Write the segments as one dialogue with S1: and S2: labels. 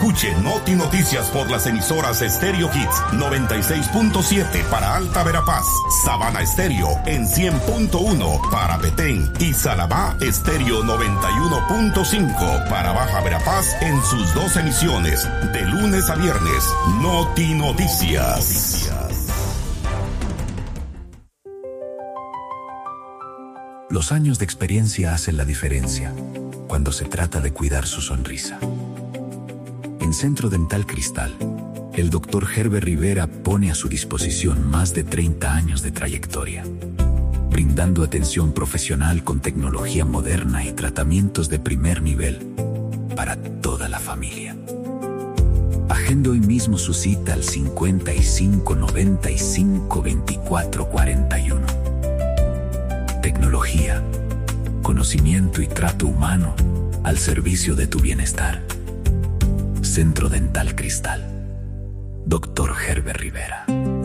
S1: Escuche Noti Noticias por las emisoras Stereo Hits 96.7 para Alta Verapaz, Sabana Estéreo en 100.1 para Petén y Salabá Estéreo 91.5 para Baja Verapaz en sus 2 emisiones de lunes a viernes. Noti Noticias.
S2: Los años de experiencia hacen la diferencia cuando se trata de cuidar su sonrisa. En Centro Dental Cristal, el Dr. Herbert Rivera pone a su disposición más de 30 años de trayectoria, brindando atención profesional con tecnología moderna y tratamientos de primer nivel para toda la familia. Agende hoy mismo su cita al 55 95 24 41. Tecnología, conocimiento y trato humano al servicio de tu bienestar. Centro Dental Cristal. Dr. Herbert Rivera.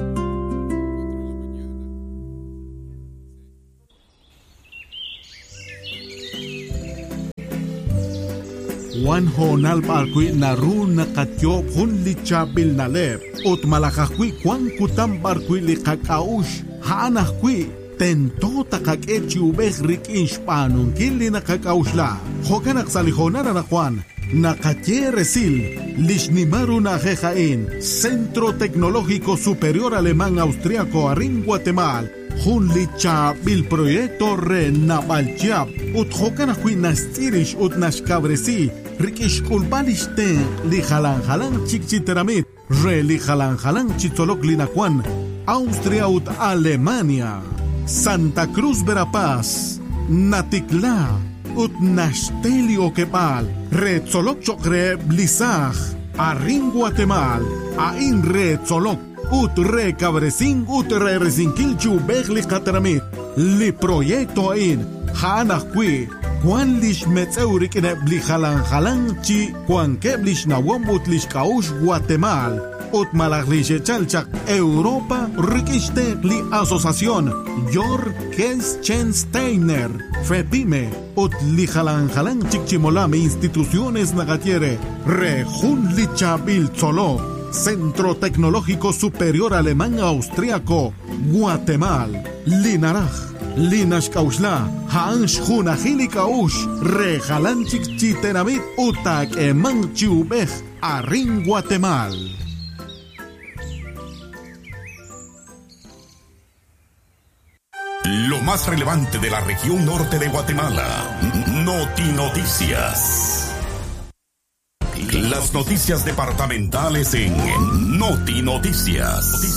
S3: Juan Jonal Barqui Naru Nakatyo Hun Lichabil Naleb Ut Malakakwi Juan Kutam Barqui Likakaush Hanakwi Tento Takakechi Ubeg Rik Inshpanun Kili Nakakaushla Hokanak Salijonara na Juan Nakatye Resil Lishnimaru Najejain Centro Tecnológico Superior Alemán Austriaco Arin Guatemala Junlicha bil proyecto Renabalchap Ut Hokanakwi Nastirish Ut Nashkabresi Rikish Kulbalishten Lijalanjalan Chikchiteramit Re Lijalanjalan Chitzolok Linacuan Austria ut Alemania Santa Cruz Verapaz Natikla Ut Nashtelio Kepal Retzolok Chokre Blisaj Arin Guatemala Ain Retzolok Ut Re Cabresin Ut Re Resinkilchu Begli Katramit Li Proyecto Ain Hanakwi Juan lish metzeurik ne blijalan chi Juan keblish na wombut lish kaush Guatemala ut malaglishe chalchak Europa rikiste li asociación Jorgensteiner Fepime ut lijalan chikchimolame instituciones nagatiere Rejun lichabil tzolo Centro Tecnológico Superior Alemán Austriaco Guatemala Linaraj Linash Kaushla, Hansh Hunahili Kaush, Rejalanchik Chiteramit, Utak Eman Chiubej, Arin Guatemala.
S1: Lo más relevante de la región norte de Guatemala. Noti Noticias. Las noticias departamentales en Noti Noticias.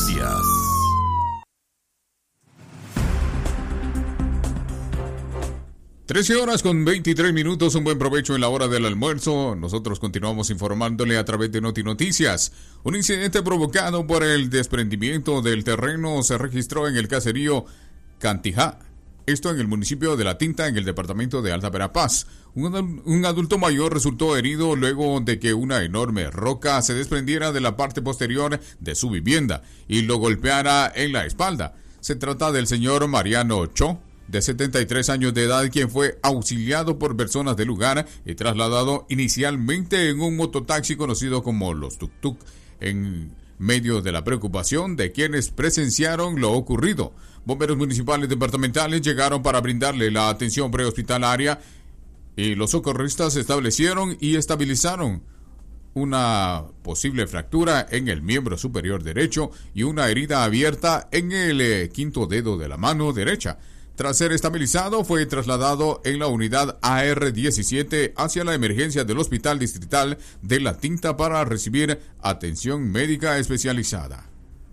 S4: 13:23, un buen provecho en la hora del almuerzo. Nosotros continuamos informándole a través de Noti Noticias. Un incidente provocado por el desprendimiento del terreno se registró en el caserío Cantijá. Esto en el municipio de La Tinta, en el departamento de Alta Verapaz. Un adulto mayor resultó herido luego de que una enorme roca se desprendiera de la parte posterior de su vivienda y lo golpeara en la espalda. Se trata del señor Mariano Cho, de 73 años de edad, quien fue auxiliado por personas del lugar y trasladado inicialmente en un mototaxi conocido como los tuk-tuk, en medio de la preocupación de quienes presenciaron lo ocurrido. Bomberos municipales departamentales llegaron para brindarle la atención prehospitalaria y los socorristas establecieron y estabilizaron una posible fractura en el miembro superior derecho y una herida abierta en el quinto dedo de la mano derecha. Tras ser estabilizado, fue trasladado en la unidad AR-17 hacia la emergencia del Hospital Distrital de La Tinta para recibir atención médica especializada.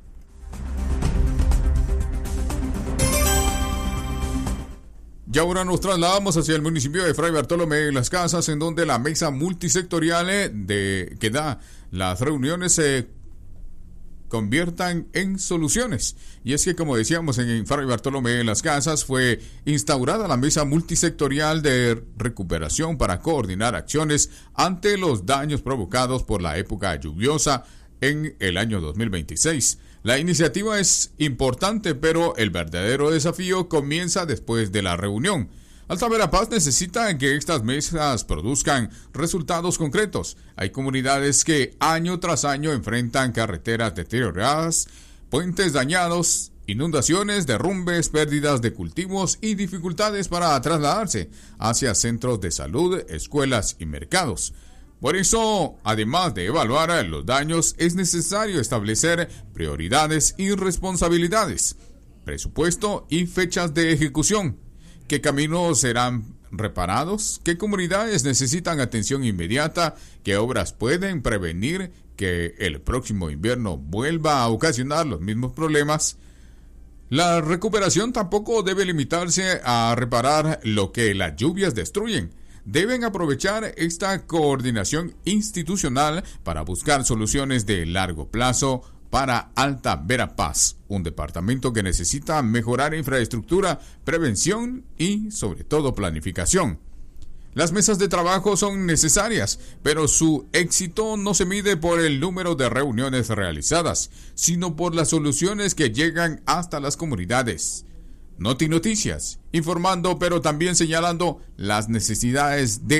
S4: Y ahora nos trasladamos hacia el municipio de Fray Bartolomé de las Casas, en donde la mesa multisectorial que da las reuniones se conviertan en soluciones. Y es que, como decíamos, en Fray Bartolomé de las Casas fue instaurada la mesa multisectorial de recuperación para coordinar acciones ante los daños provocados por la época lluviosa en el año 2026. La iniciativa es importante, pero el verdadero desafío comienza después de la reunión. Alta Verapaz necesita que estas mesas produzcan resultados concretos. Hay comunidades que año tras año enfrentan carreteras deterioradas, puentes dañados, inundaciones, derrumbes, pérdidas de cultivos y dificultades para trasladarse hacia centros de salud, escuelas y mercados. Por eso, además de evaluar los daños, es necesario establecer prioridades y responsabilidades, presupuesto y fechas de ejecución. ¿Qué caminos serán reparados? ¿Qué comunidades necesitan atención inmediata? ¿Qué obras pueden prevenir que el próximo invierno vuelva a ocasionar los mismos problemas? La recuperación tampoco debe limitarse a reparar lo que las lluvias destruyen. Deben aprovechar esta coordinación institucional para buscar soluciones de largo plazo para Alta Verapaz, un departamento que necesita mejorar infraestructura, prevención y, sobre todo, planificación. Las mesas de trabajo son necesarias, pero su éxito no se mide por el número de reuniones realizadas, sino por las soluciones que llegan hasta las comunidades. Noti Noticias, informando pero también señalando las necesidades de